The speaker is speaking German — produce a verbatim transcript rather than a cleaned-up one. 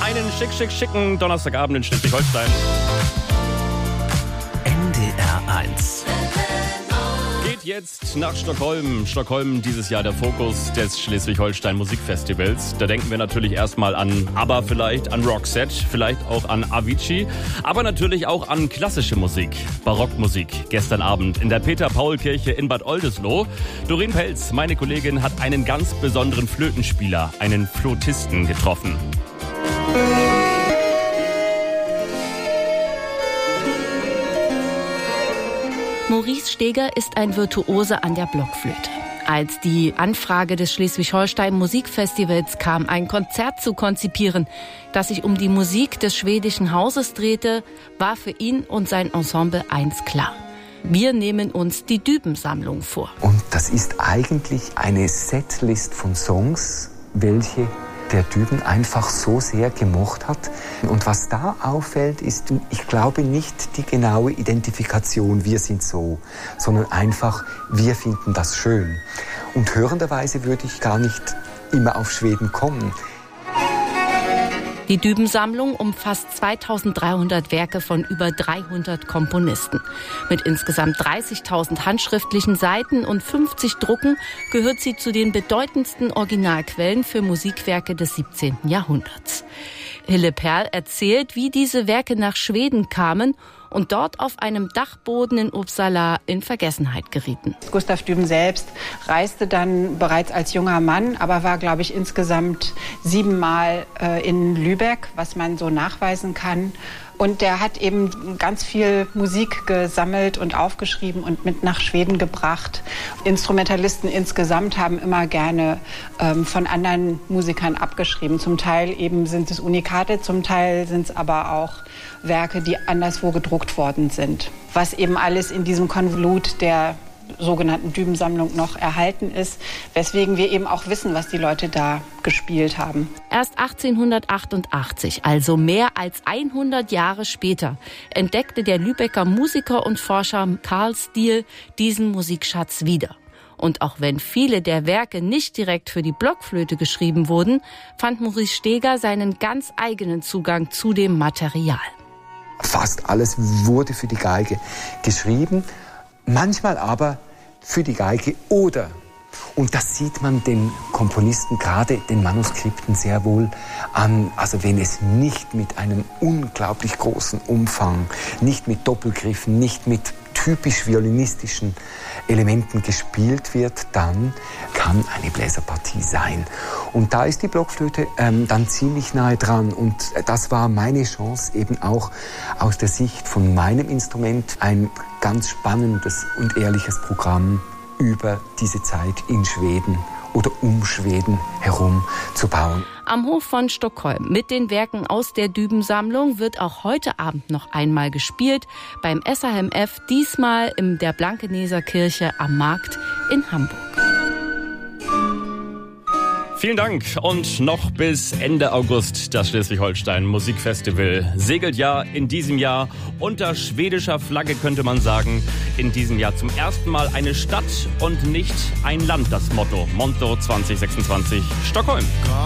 Einen schick, schick, schicken Donnerstagabend in Schleswig-Holstein. N D R eins. Geht jetzt nach Stockholm. Stockholm dieses Jahr der Fokus des Schleswig-Holstein Musikfestivals. Da denken wir natürlich erstmal an ABBA vielleicht, an Roxette, vielleicht auch an Avicii, aber natürlich auch an klassische Musik, Barockmusik. Gestern Abend in der Peter-Paul-Kirche in Bad Oldesloe. Doreen Pelz, meine Kollegin, hat einen ganz besonderen Flötenspieler, einen Flötisten getroffen. Maurice Steger ist ein Virtuose an der Blockflöte. Als die Anfrage des Schleswig-Holstein Musikfestivals kam, ein Konzert zu konzipieren, das sich um die Musik des schwedischen Hauses drehte, war für ihn und sein Ensemble eins klar: Wir nehmen uns die Dübensammlung vor. Und das ist eigentlich eine Setlist von Songs, welche der Düben einfach so sehr gemocht hat. Und was da auffällt, ist, ich glaube nicht die genaue Identifikation, wir sind so, sondern einfach, wir finden das schön. Und hörenderweise würde ich gar nicht immer auf Schweden kommen. Die Dübensammlung umfasst zweitausenddreihundert Werke von über dreihundert Komponisten. Mit insgesamt dreißigtausend handschriftlichen Seiten und fünfzig Drucken gehört sie zu den bedeutendsten Originalquellen für Musikwerke des siebzehnten Jahrhunderts. Hille Perl erzählt, wie diese Werke nach Schweden kamen und dort auf einem Dachboden in Uppsala in Vergessenheit gerieten. Gustav Düben selbst reiste dann bereits als junger Mann, aber war, glaube ich, insgesamt siebenmal äh, in Lübeck, was man so nachweisen kann. Und der hat eben ganz viel Musik gesammelt und aufgeschrieben und mit nach Schweden gebracht. Instrumentalisten insgesamt haben immer gerne ähm, von anderen Musikern abgeschrieben. Zum Teil eben sind es Unikate, zum Teil sind es aber auch Werke, die anderswo gedruckt worden sind. Was eben alles in diesem Konvolut der sogenannten Dübensammlung noch erhalten ist, weswegen wir eben auch wissen, was die Leute da gespielt haben. Erst achtzehnhundertachtundachtzig, also mehr als hundert Jahre später, entdeckte der Lübecker Musiker und Forscher Karl Stiehl diesen Musikschatz wieder. Und auch wenn viele der Werke nicht direkt für die Blockflöte geschrieben wurden, fand Maurice Steger seinen ganz eigenen Zugang zu dem Material. Fast alles wurde für die Geige geschrieben, manchmal aber für die Geige oder, und das sieht man den Komponisten, gerade den Manuskripten sehr wohl an, also wenn es nicht mit einem unglaublich großen Umfang, nicht mit Doppelgriffen, nicht mit typisch violinistischen Elementen gespielt wird, dann kann eine Bläserpartie sein. Und da ist die Blockflöte ähm, dann ziemlich nahe dran. Und das war meine Chance, eben auch aus der Sicht von meinem Instrument ein ganz spannendes und ehrliches Programm über diese Zeit in Schweden oder um Schweden herum zu bauen. Am Hof von Stockholm mit den Werken aus der Dübensammlung wird auch heute Abend noch einmal gespielt beim S H M F, diesmal in der Blankeneser Kirche am Markt in Hamburg. Vielen Dank und noch bis Ende August das Schleswig-Holstein Musikfestival segelt ja in diesem Jahr unter schwedischer Flagge, könnte man sagen. In diesem Jahr zum ersten Mal eine Stadt und nicht ein Land, das Motto. Motto zwanzig sechsundzwanzig Stockholm.